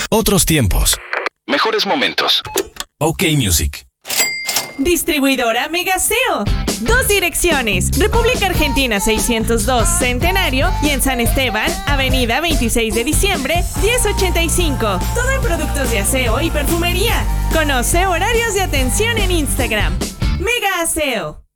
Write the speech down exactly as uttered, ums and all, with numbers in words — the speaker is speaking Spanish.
Otros tiempos. Mejores momentos. OK Music. Distribuidora Megaseo. Dos direcciones. República Argentina seiscientos dos Centenario y en San Esteban, Avenida veintiséis de diciembre, diez ochenta y cinco. Todo en productos de aseo y perfumería. Conoce horarios de atención en Instagram. Mega Aseo.